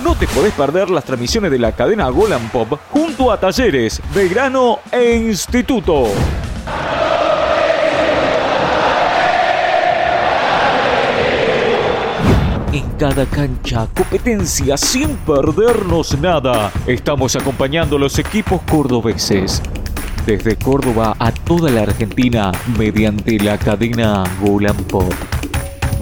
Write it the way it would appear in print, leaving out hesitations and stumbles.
No te podés perder las transmisiones de la cadena Golan Pop junto a Talleres, Belgrano e Instituto. En cada cancha, competencia sin perdernos nada. Estamos acompañando a los equipos cordobeses. Desde Córdoba a toda la Argentina, mediante la cadena Golan Pop.